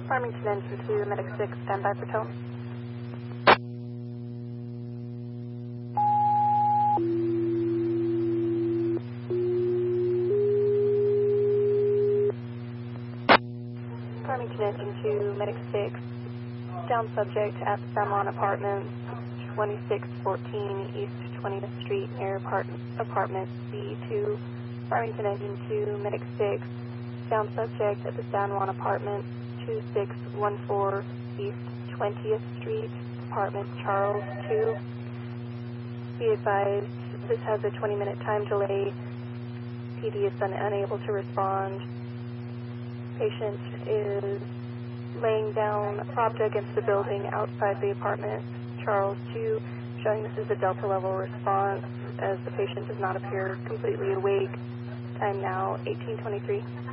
Farmington Engine 2, Medic 6, standby for tone. Farmington Engine 2, Medic 6, down subject at the San Juan Apartments, 2614 East 20th Street, near apartment C2. Farmington Engine 2, Medic 6, down subject at the San Juan Apartments, 2614 East 20th Street, apartment Charles 2. Be advised, this has a 20-minute time delay. PD is unable to respond. Patient is laying down, propped against the building outside the apartment Charles 2, showing this is a Delta level response as the patient does not appear completely awake. Time now 18:23.